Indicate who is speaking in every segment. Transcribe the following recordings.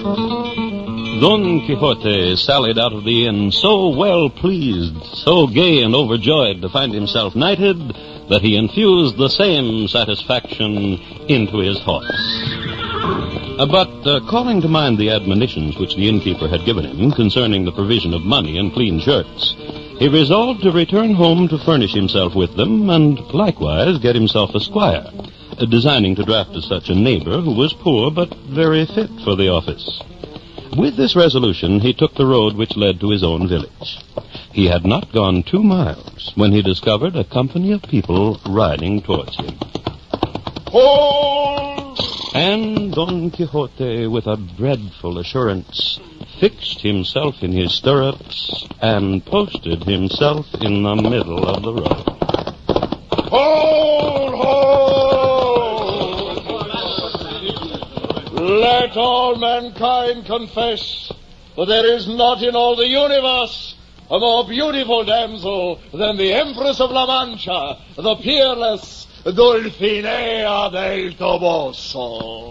Speaker 1: Don Quixote sallied out of the inn so well pleased, so gay and overjoyed to find himself knighted, that he infused the same satisfaction into his horse. But calling to mind the admonitions which the innkeeper had given him concerning the provision of money and clean shirts, he resolved to return home to furnish himself with them and likewise get himself a squire, designing to draft as such a neighbor who was poor but very fit for the office. With this resolution, he took the road which led to his own village. He had not gone 2 miles when he discovered a company of people riding towards him.
Speaker 2: Hold!
Speaker 1: And Don Quixote, with a dreadful assurance, fixed himself in his stirrups and posted himself in the middle of the road.
Speaker 2: Hold! Let all mankind confess that there is not in all the universe a more beautiful damsel than the Empress of La Mancha, the peerless Dulcinea del Toboso.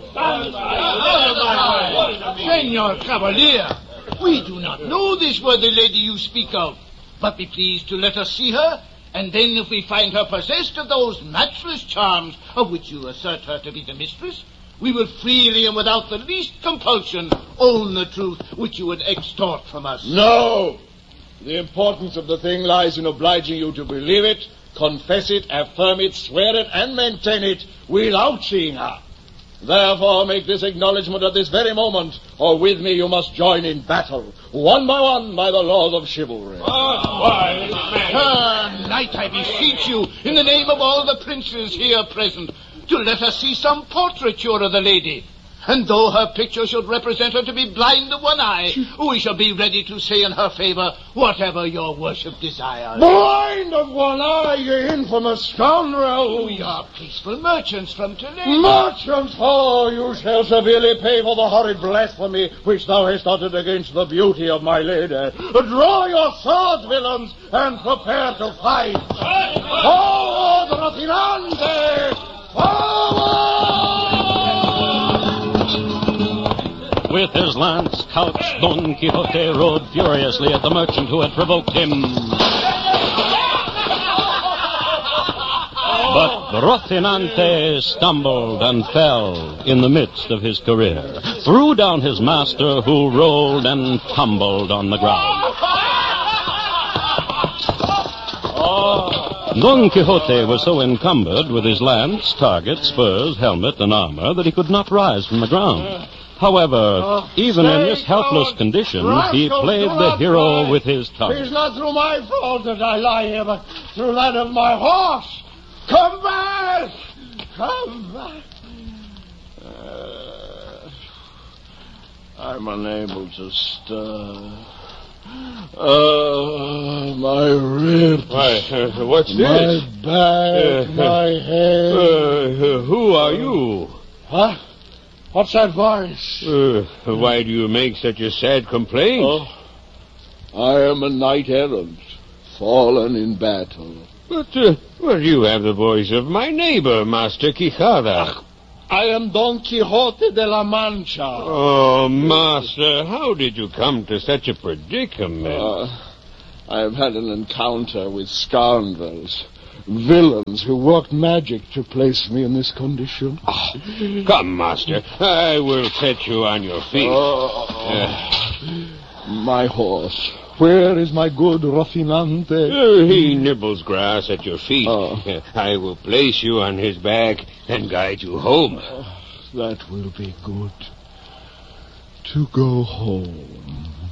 Speaker 3: Senor Cavalier, we do not know this worthy lady you speak of, but be pleased to let us see her, and then if we find her possessed of those matchless charms of which you assert her to be the mistress, we will freely and without the least compulsion own the truth which you would extort from us.
Speaker 2: No! The importance of the thing lies in obliging you to believe it, confess it, affirm it, swear it, and maintain it without seeing her. Therefore, make this acknowledgment at this very moment, or with me you must join in battle, one by the laws of chivalry.
Speaker 3: Knight, I beseech you, in the name of all the princes here present, to let us see some portraiture of the lady. And though her picture should represent her to be blind of one eye, we shall be ready to say in her favor whatever your worship desires.
Speaker 2: Blind of one eye, you infamous scoundrel!
Speaker 3: We are peaceful merchants from Toledo.
Speaker 2: Merchants! Oh, you shall severely pay for the horrid blasphemy which thou hast uttered against the beauty of my lady. Draw your swords, villains, and prepare to fight. Forward, Rocinante! Forward!
Speaker 1: With his lance couched, Don Quixote rode furiously at the merchant who had provoked him. But Rocinante stumbled and fell in the midst of his career, threw down his master, who rolled and tumbled on the ground. Don Quixote was so encumbered with his lance, target, spurs, helmet, and armor that he could not rise from the ground. However, even in this helpless condition, he played the hero with his tongue.
Speaker 2: It is not through my fault that I lie here, but through that of my horse. Come back! Come back! I'm unable to stir. My ribs.
Speaker 4: Why, what's
Speaker 2: my
Speaker 4: this?
Speaker 2: back, my head.
Speaker 4: Who are you?
Speaker 2: What? What's that voice?
Speaker 4: Why do you make such a sad complaint?
Speaker 2: Oh, I am a knight-errant, fallen in battle.
Speaker 4: But, you have the voice of my neighbor, Master Quijada.
Speaker 2: I am Don Quixote de la Mancha.
Speaker 4: Oh, Master, how did you come to such a predicament?
Speaker 2: I have had an encounter with scoundrels, villains who worked magic to place me in this condition.
Speaker 4: Come, Master, I will set you on your feet.
Speaker 2: My horse. Where is my good Rocinante?
Speaker 4: He nibbles grass at your feet. I will place you on his back and guide you home.
Speaker 2: That will be good. To go home.